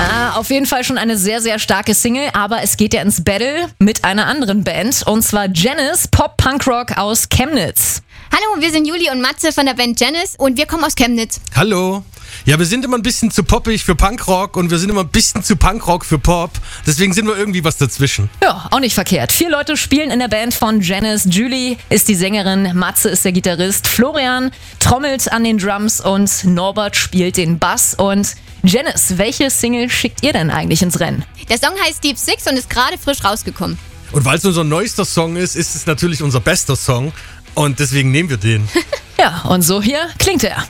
Auf jeden Fall schon eine sehr, sehr starke Single, aber es geht ja ins Battle mit einer anderen Band, und zwar Janis, Pop-Punk-Rock aus Chemnitz. Hallo, wir sind Juli und Matze von der Band Janis und wir kommen aus Chemnitz. Hallo. Ja, wir sind immer ein bisschen zu poppig für Punkrock und wir sind immer ein bisschen zu Punkrock für Pop. Deswegen sind wir irgendwie was dazwischen. Ja, auch nicht verkehrt. 4 Leute spielen in der Band von Janis. Julie ist die Sängerin, Matze ist der Gitarrist, Florian trommelt an den Drums und Norbert spielt den Bass. Und Janis, welche Single schickt ihr denn eigentlich ins Rennen? Der Song heißt Deep Six und ist gerade frisch rausgekommen. Und weil es unser neuester Song ist, ist es natürlich unser bester Song und deswegen nehmen wir den. Ja, und so hier klingt er.